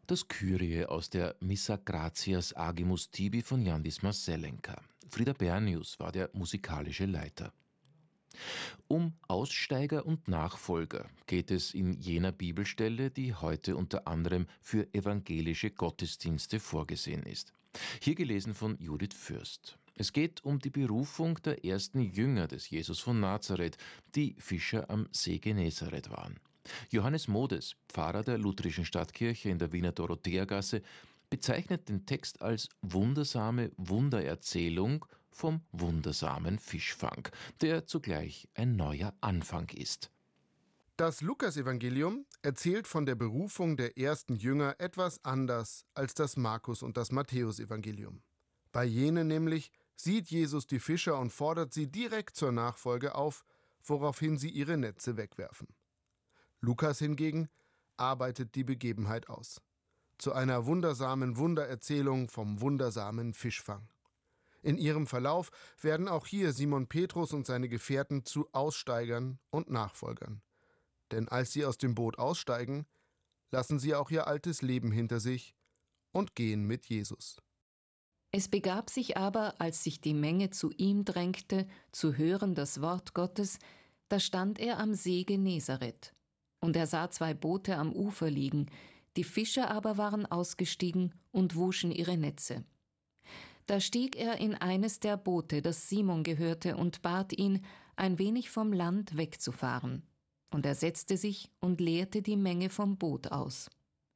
Das Kyrie aus der Missa Gratias Agimus Tibi von Jan Dismas Selenka. Frieder Bernius war der musikalische Leiter. Um Aussteiger und Nachfolger geht es in jener Bibelstelle, die heute unter anderem für evangelische Gottesdienste vorgesehen ist. Hier gelesen von Judith Fürst. Es geht um die Berufung der ersten Jünger des Jesus von Nazareth, die Fischer am See Genezareth waren. Johannes Modes, Pfarrer der lutherischen Stadtkirche in der Wiener Dorotheagasse, bezeichnet den Text als wundersame Wundererzählung vom wundersamen Fischfang, der zugleich ein neuer Anfang ist. Das Lukasevangelium erzählt von der Berufung der ersten Jünger etwas anders als das Markus- und das Matthäusevangelium. Bei jenen nämlich sieht Jesus die Fischer und fordert sie direkt zur Nachfolge auf, woraufhin sie ihre Netze wegwerfen. Lukas hingegen arbeitet die Begebenheit aus. Zu einer wundersamen Wundererzählung vom wundersamen Fischfang. In ihrem Verlauf werden auch hier Simon Petrus und seine Gefährten zu Aussteigern und Nachfolgern. Denn als sie aus dem Boot aussteigen, lassen sie auch ihr altes Leben hinter sich und gehen mit Jesus. Es begab sich aber, als sich die Menge zu ihm drängte, zu hören das Wort Gottes, da stand er am See Genezareth. Und er sah 2 Boote am Ufer liegen, die Fischer aber waren ausgestiegen und wuschen ihre Netze. Da stieg er in eines der Boote, das Simon gehörte, und bat ihn, ein wenig vom Land wegzufahren. Und er setzte sich und leerte die Menge vom Boot aus.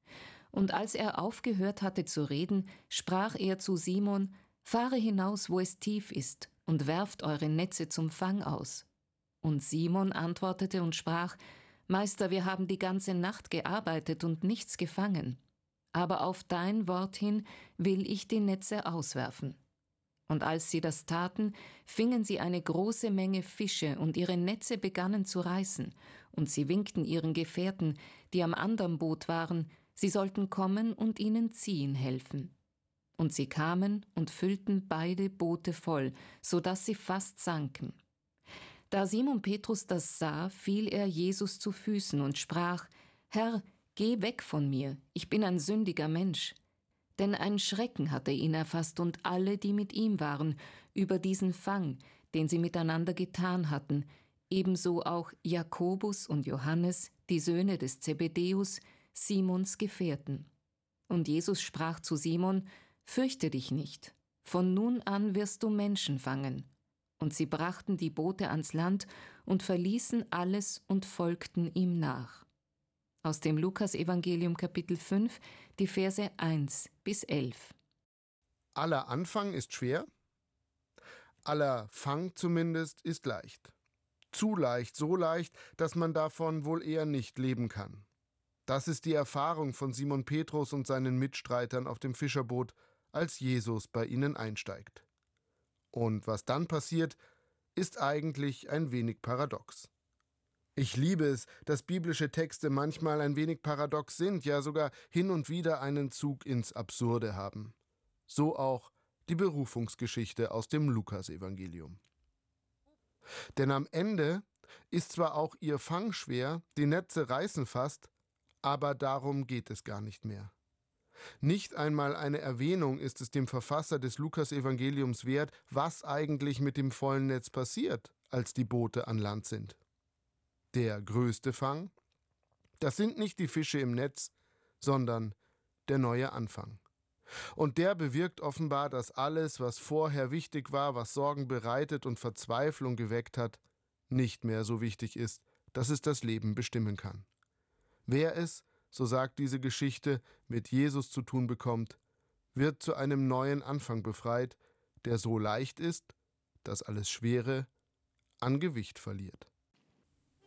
Und als er aufgehört hatte zu reden, sprach er zu Simon: Fahre hinaus, wo es tief ist, und werft eure Netze zum Fang aus. Und Simon antwortete und sprach: Meister, wir haben die ganze Nacht gearbeitet und nichts gefangen. Aber auf dein Wort hin will ich die Netze auswerfen. Und als sie das taten, fingen sie eine große Menge Fische, und ihre Netze begannen zu reißen. Und sie winkten ihren Gefährten, die am anderen Boot waren, sie sollten kommen und ihnen ziehen helfen. Und sie kamen und füllten beide Boote voll, so dass sie fast sanken. Da Simon Petrus das sah, fiel er Jesus zu Füßen und sprach: Herr, geh weg von mir, ich bin ein sündiger Mensch. Denn ein Schrecken hatte ihn erfasst und alle, die mit ihm waren, über diesen Fang, den sie miteinander getan hatten, ebenso auch Jakobus und Johannes, die Söhne des Zebedäus, Simons Gefährten. Und Jesus sprach zu Simon: Fürchte dich nicht, von nun an wirst du Menschen fangen. Und sie brachten die Boote ans Land und verließen alles und folgten ihm nach. Aus dem Lukasevangelium Kapitel 5, die Verse 1 bis 11. Aller Anfang ist schwer, aller Fang zumindest ist leicht. Zu leicht, so leicht, dass man davon wohl eher nicht leben kann. Das ist die Erfahrung von Simon Petrus und seinen Mitstreitern auf dem Fischerboot, als Jesus bei ihnen einsteigt. Und was dann passiert, ist eigentlich ein wenig paradox. Ich liebe es, dass biblische Texte manchmal ein wenig paradox sind, ja sogar hin und wieder einen Zug ins Absurde haben. So auch die Berufungsgeschichte aus dem Lukasevangelium. Denn am Ende ist zwar auch ihr Fang schwer, die Netze reißen fast, aber darum geht es gar nicht mehr. Nicht einmal eine Erwähnung ist es dem Verfasser des Lukasevangeliums wert, was eigentlich mit dem vollen Netz passiert, als die Boote an Land sind. Der größte Fang? Das sind nicht die Fische im Netz, sondern der neue Anfang. Und der bewirkt offenbar, dass alles, was vorher wichtig war, was Sorgen bereitet und Verzweiflung geweckt hat, nicht mehr so wichtig ist, dass es das Leben bestimmen kann. Wer es, so sagt diese Geschichte, mit Jesus zu tun bekommt, wird zu einem neuen Anfang befreit, der so leicht ist, dass alles Schwere an Gewicht verliert.